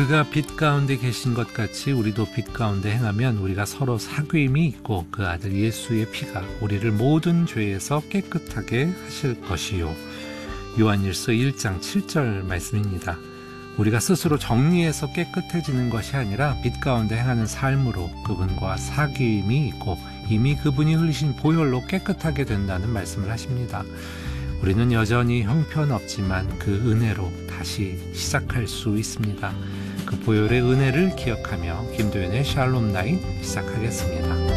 그가 빛 가운데 계신 것 같이 우리도 빛 가운데 행하면 우리가 서로 사귐이 있고 그 아들 예수의 피가 우리를 모든 죄에서 깨끗하게 하실 것이요. 요한일서 1장 7절 말씀입니다. 우리가 스스로 정리해서 깨끗해지는 것이 아니라 빛 가운데 행하는 삶으로 그분과 사귐이 있고 이미 그분이 흘리신 보혈로 깨끗하게 된다는 말씀을 하십니다. 우리는 여전히 형편없지만 그 은혜로 다시 시작할 수 있습니다. 그 보혈의 은혜를 기억하며 김도연의 샬롬 나잇 시작하겠습니다.